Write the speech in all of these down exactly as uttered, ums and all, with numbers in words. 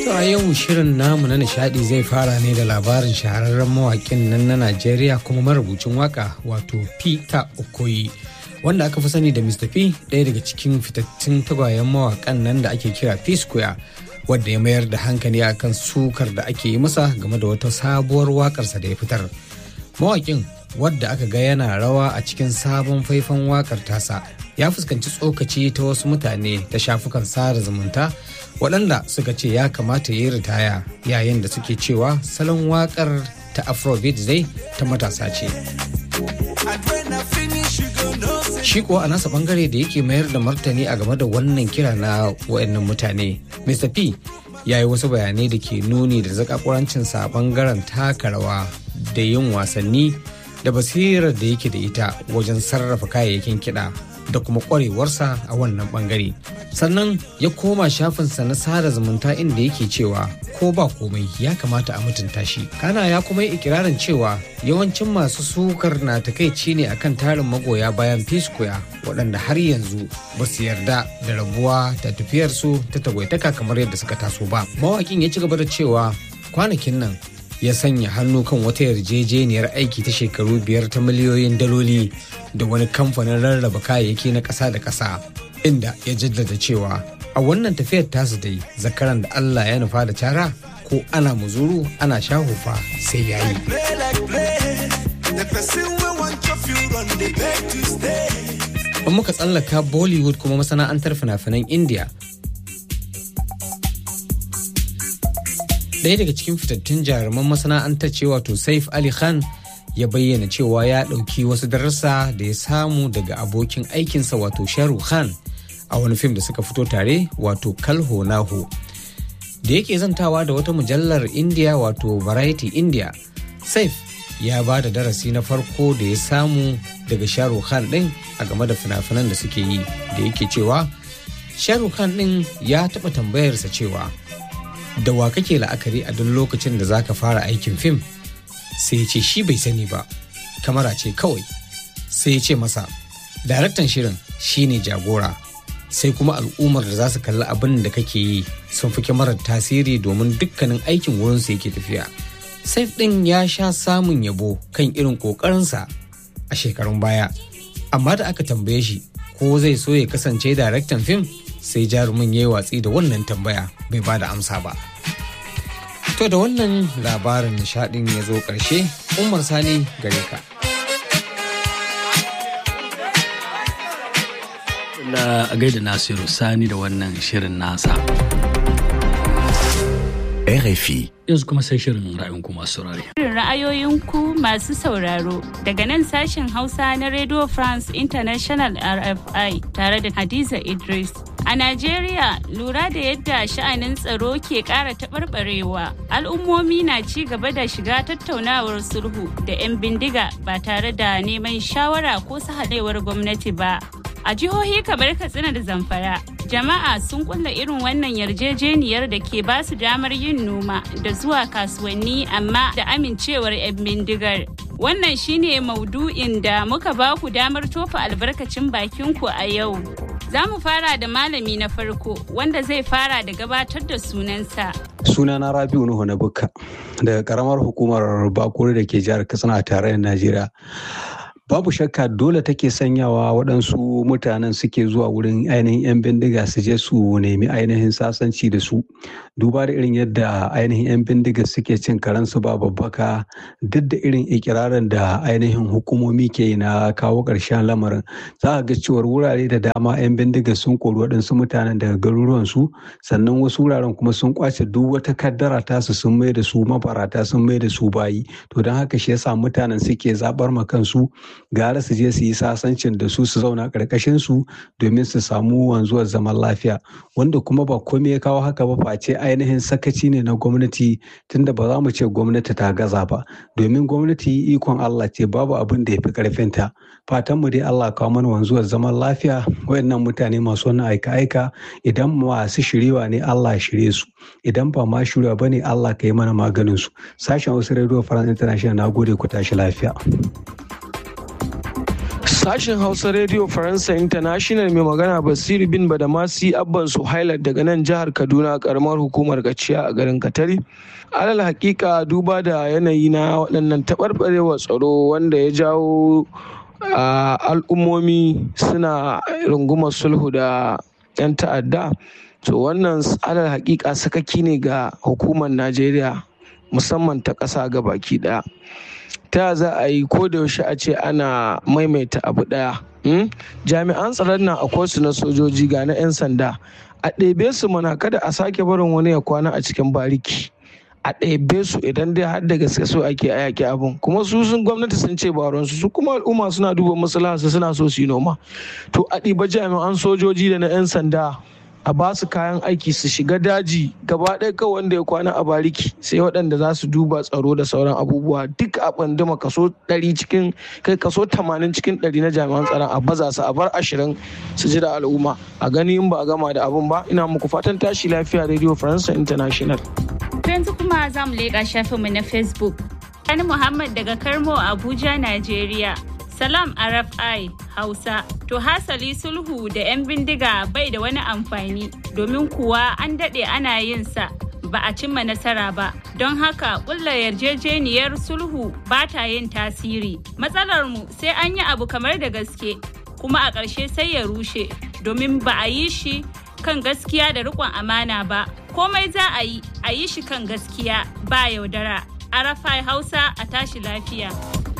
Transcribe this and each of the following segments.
To a yau shirin namu na nishadi zai fara ne da labarin shahararren mawakin nan na Najeriya kuma marubucin waka wato Peter Okoye wanda aka fi sani da mister P, ɗaya daga cikin fitattun tagwayen mawakan nan da ake kira P Square, wadda ya mayar da hankali akan sukar da ake yi masa game da wata sabuwar wakarsa da ya fitar. Mawakin wadda aka ga yana rawa a cikin sabon faifan wakar tasa ya fuskanci tsokaci ta wasu mutane ta shafukan sada zumunta waɗanda suka ce ya kamata ya yi ritaya yayin da suke cewa salon wakar ta afrobeat zai ta matasa ce. Shi kuwa a nasa bangare da yake mayar da martani a game da wannan kira na waɗannan mutane, mister P ya yi wasu bayanai da ke nuni da zakakurancinsa a bangaren taka rawa da yin wasanni da basirar da yake da ita wajen sarrafa kayayyakin kiɗa da kuma ƙwarewarsa a wannan ɓangare. Sannan ya koma shafinsa na sada zumunta inda yake cewa ko ba komai ya kamata a mutunta shi. Kana ya kuma yi ikirarin cewa yawancin masu sukar na takaici ne akan tarin magoya bayan P Square waɗanda har yanzu ba su yarda da rabuwa ta tafiyarsu ta tagwaitaka kamar yadda suka taso ba. Mawaƙin ya ci gaba da cewa kwanakin nan ya sanya hannu kan wata yarjejeniyar aiki ta shekaru biyar ta miliyoyin daloli da wani kamfanin rarraba kayayyaki na ƙasa da ƙasa, inda ya jaddada cewa a wannan tafiyar tasu dai zakaran da Allah ya nufa da cara ko ana muzuru ana shahufa sai ya yi. Ban muka tsallaka Bollywood kuma masana'antar fina-finan India. Ɗaya daga cikin fitattun jaruman masana'antar ce wato Saif Ali Khan ya bayyana cewa ya ɗauki wasu darussa da ya samu daga abokin aikinsa wato Shahrukh Khan a wani fim da suka fito tare wato Kal Ho Na Ho. Da yake zantawa da wata mujallar India wato Variety India, Saif ya ba da darasi na farko da ya samu daga Shahrukh Khan ɗin a game da fina-finan da suke yi, da yake cewa Shahrukh Khan ɗin ya taɓa tambayarsa cewa da wa kake la'akari a duk lokacin da zaka fara aikin fim, sai ya ce shi bai sani ba, kamara ce kawai. Sai ya ce masa daraktan shirin shine jagora, sai kuma al'ummar da za su kalli abin da kake yi sun fi kyamarar tasiri domin dukkanin aikin wurinsu yake tafiya. Saif ɗin ya sha samun yabo kan irin ƙoƙarinsa a shekarun baya, amma da aka tambaye shi ko zai so ya kasance daraktan fim, sai jarumin ya yi watsi da wannan tambaya, bai ba da amsa ba. To da wannan labarin nishadin ya zo ƙarshe, Umar Sani gare ka. Na gaida Nasiru Sani da wannan shirin nasa. R F I. Yanzu kuma sai shirin ra'ayinku masu saurare. Shirin ra'ayoyinku masu sauraro daga nan sashen Hausa na Radio France International R F I tare da Hadiza Idris. A Najeriya, lura da yadda sha'anin tsaro ke ƙara taɓarɓarewa, al'ummomi na ci gaba da shiga tattaunawar sulhu da 'yan bindiga ba tare da neman shawara ko sahalewar gwamnati ba. A jihohi kamar Katsina da Zamfara, jama'a sun kulla irin wannan yarjejeniyar da ke ba su damar yin noma da zuwa kasuwanni amma da amincewar 'yan bindigar. Wannan shine maudu'in da muka ba ku damar tofa albarkacin bakinku a yau. Za mu fara da malami na farko wanda zai fara da gabatar da sunansa. Sunana Rabi'u Nuhu na Bukka daga karamar hukumar Bakuri da ke jihar Katsina a tarayyar Najeriya. Babu shakka dole take sanyawa waɗansu mutanen suke zuwa wurin ainihin 'yan bindiga su je su nemi ainihin sasanci da su. Duba da irin yadda ainihin 'yan bindiga suke cin karansu ba babbaka, duk da irin ikirarin da ainihin hukumomi ke na kawo ƙarshen lamarin. Za a ga cewar wurare da dama 'yan bindiga sun kori waɗansu mutanen daga garuruwansu, sannan wasu wuraren kuma sun kwace duk wata kaddara tasu sun mai da su mabarata, sun mai da su bayi. To don haka shi yasa mutanen suke zaɓar ma kansu gara su je su yi sasancin da su su zauna ƙarƙashin su domin su samu wanzuwar zaman lafiya, wanda kuma ba komai ya kawo haka ba face ainihin sakaci ne na gwamnati, tunda ba za mu ce gwamnati ta gaza ba, domin gwamnati ikon Allah ce, babu abin da ya fi ƙarfinta. Fatan mu dai Allah kawo mana wanzuwar zaman lafiya. Wayannan mutane masu wannan aika-aika, idan masu shiriwa ne Allah ya shirye su, idan ba ma shiriwa ba ne Allah ka yi mana maganin su. Sashen Hausa Radio France International, na gode, ku tashi lafiya. Sashen Hausa Radio Faransa International mai magana Basiru bin Badamasi Abban Suhailat daga nan jihar Kaduna karamar hukumar Gaciya a garin Katari. Alal hakika duba da yanayi na waɗannan taɓarɓarewa tsaro wanda ya jawo al'ummomi suna rungumar sulhu da 'yan ta'adda. To wannan alal hakika sakaki ne ga hukumar Najeriya musamman ta ƙasa ga baki ɗaya. Ta za a yi ko da yaushe a ce ana maimaita abu ɗaya. Jami'an tsaron nan akwai su na sojoji ga na 'yan sanda. A ɗebe su mana kada a sake barin wani ya kwana a cikin bariki. A ɗebe su idan dai har da gaske so ake a yaƙi abin. Kuma su sun gwamnati sun ce baronsu su kuma al'umma suna duba maslaha su suna so su yi noma. To a ɗiba jami'an sojoji da na 'yan sanda a ba su kayan aiki su shiga daji gaba ɗaya kawai wanda ya kwana a bariki sai waɗanda za su duba tsaro da sauran abubuwa duk a ɓanduma kaso ɗari cikin kai kaso tamanin cikin ɗari na jami'an tsaron a baza su a bar ashirin su ji da al'umma a gani in ba a gama da abun ba. Ina muku fatan tashi lafiya Radio France International. Yanzu kuma za mu leƙa shafinmu na Facebook. Sani Muhammad daga Karmo Abuja, Najeriya. Salam R F I Hausa. To hasali sulhu da 'yan bindiga bai da wani amfani domin kuwa an daɗe ana yin sa ba a cimma nasara ba. Don haka ƙulla yarjejeniyar sulhu ba ta yin tasiri. Matsalar mu sai an yi abu kamar da gaske kuma a ƙarshe sai ya rushe domin ba a yi shi kan gaskiya da riƙon amana ba. Komai za a yi a yi shi kan gaskiya ba yaudara. R F I Hausa a tashi lafiya.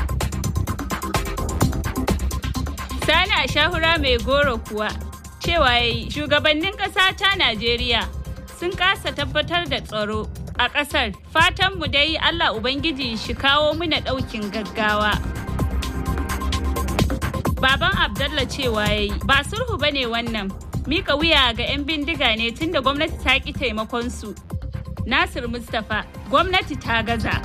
Sani a shahura mai goro kuwa cewa yayi shugabannin ƙasa ta Najeriya sun kasa tabbatar da tsaro a ƙasar. Fatanmu dai Allah Ubangiji shi kawo muna ɗaukin gaggawa. Baban Abdallah cewa yayi ba sulhu bane wannan. Mika wuya ga 'yan bindiga ne tunda gwamnati ta ƙi taimakon su. Nasir Mustapha, gwamnati ta gaza.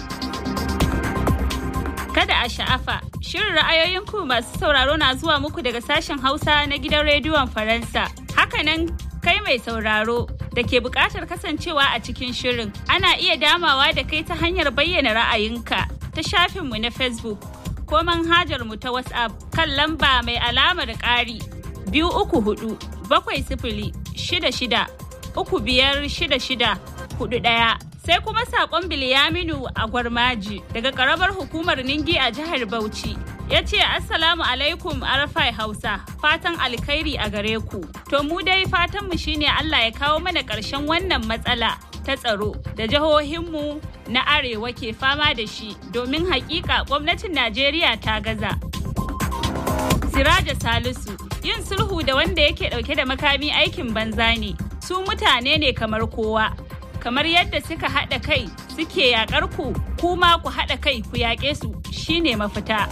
Kada a sha'afa, shirin ra'ayoyinku masu sauraro na zuwa muku daga sashen Hausa na gidan rediyon Faransa. Hakanan kai mai sauraro da ke buƙatar kasancewa a cikin shirin. Ana iya damawa da kai ta hanyar bayyana ra'ayinka ta shafinmu na Facebook ko manhajarmu ta WhatsApp kan lamba mai alamar ƙari biyu uku hudu bakwai sifili shida shida uku biyar shida shida hudu ɗaya. Sai kuma saƙon Bilyaminu a Gwarmaji daga ƙaramar hukumar Ningi a jihar Bauchi. Ya ce, Assalamu alaikum R F I Hausa, fatan alkhairi a gare ku. To mu dai fatanmu shine Allah ya kawo mana ƙarshen wannan matsala ta tsaro da jihohinmu na arewa ke fama da shi domin haƙiƙa gwamnatin Najeriya ta gaza. Siraja Salisu, yin sulhu da wanda yake ɗauke da makami aikin banza ne. Su mutane ne kamar kowa. Kamar yadda suka haɗa kai suke yaƙar ku, kuma ku haɗa kai ku yaƙe su shine mafita.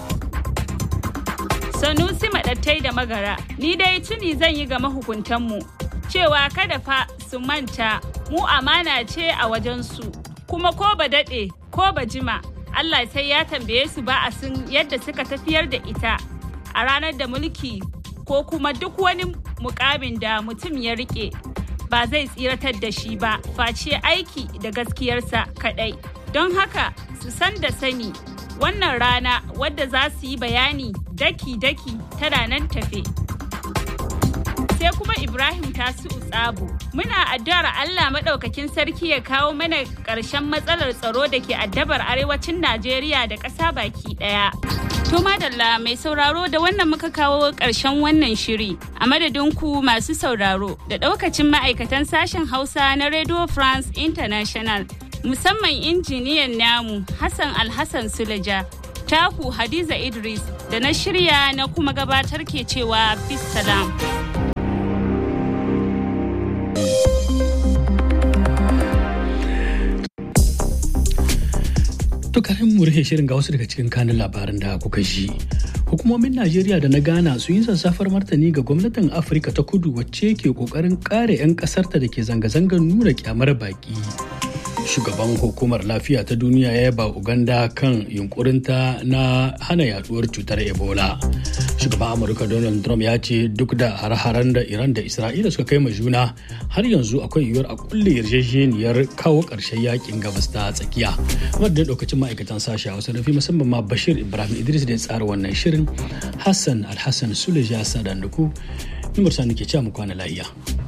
Sanusi Maɗattai da Magara, ni dai tuni zan yi ga mahukuntanmu cewa kada fa su manta mu amana ce a wajensu, kuma ko ba daɗe ko ba jima Allah sai ya tambaye su ba a sun yadda suka tafiyar da ita a ranar da mulki ko kuma duk wani mukamin da mutum ya riƙe. Ba zai tsiratar da shi ba face aiki da gaskiyarsa kadai. Don haka su san da sani wannan rana wadda za su yi bayani daki-daki tana nan tafe. Sai kuma Ibrahim Tasi'u Tsabo. Muna addu'ar Allah maɗaukakin sarki ya kawo mana ƙarshen matsalar tsaro da ke addabar arewacin Najeriya da ƙasa baki ɗaya. To madalla mai sauraro da wannan muka kawo ƙarshen wannan shiri a madadin ku masu sauraro da ɗaukacin ma'aikatan sashen Hausa na Radio France International musamman injiniyan namu Hassan Alhassan Suleja, taku Hadiza Idris da na shirya na kuma gabatar ke cewa bis salam. Tukarin mu rufe shirin ga wasu daga cikin kanun labaran da kuka ji. Hukumomin Najeriya da na Ghana sun yi sassafar martani ga gwamnatin Afirka ta Kudu wacce ke kokarin kare 'yan kasarta da ke zanga-zangar nuna kyamar baki. Shugaban hukumar lafiya ta duniya ya yaba Uganda kan yunkurinta na hana yaduwar cutar Ebola. Shugaban Amurka Donald Trump ya ce duk da hare-haren da Iran da Isra'ila suka kai ma juna har yanzu akwai yiwuwar a kulle yarjejeniyar kawo ƙarshen yakin gabas ta tsakiya. Wadda lokacin ma'aikatan sashi a wasu rufi musamman ma Bashir Ibrahim Idris da ya tsara wannan shirin, Hassan Alhassan Suleja Sadanduku, Nimar Sani ke cewa mu kwana lahiya.